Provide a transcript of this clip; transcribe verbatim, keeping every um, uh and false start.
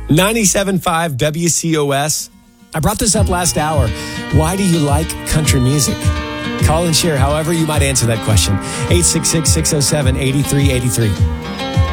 ninety-seven point five W C O S. I brought this up last hour. Why do you like country music? Call and share however you might answer that question. eight six six, six oh seven, eight three eight three.